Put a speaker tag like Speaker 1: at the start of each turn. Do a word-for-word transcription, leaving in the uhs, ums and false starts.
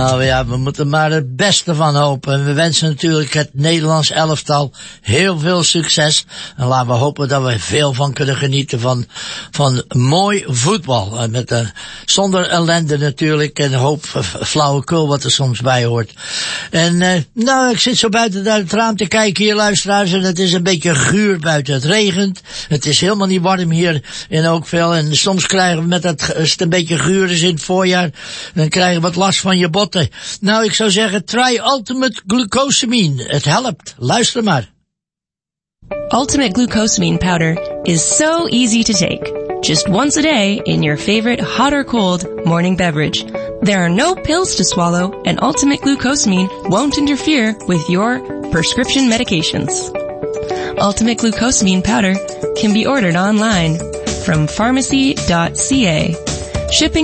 Speaker 1: Nou ja, we moeten maar het beste van hopen. We wensen natuurlijk het Nederlands elftal heel veel succes. En laten we hopen dat we veel van kunnen genieten van, van mooi voetbal. En met, uh, zonder ellende natuurlijk en een hoop flauwekul wat er soms bij hoort. En uh, nou, ik zit zo buiten uit het raam te kijken hier, luisteraars, en het is een beetje guur buiten. Het regent. Het is helemaal niet warm hier in Oakville. En soms krijgen we met dat, als het een beetje guur is in het voorjaar, dan krijgen we wat last van je botten. Nou, ik zou zeggen, try Ultimate Glucosamine. Het helpt. Luister maar.
Speaker 2: Ultimate Glucosamine powder is so easy to take. Just once a day in your favorite hot or cold morning beverage. There are no pills to swallow, and Ultimate Glucosamine won't interfere with your prescription medications. Ultimate Glucosamine powder can be ordered online from pharmacy dot c a. Shipping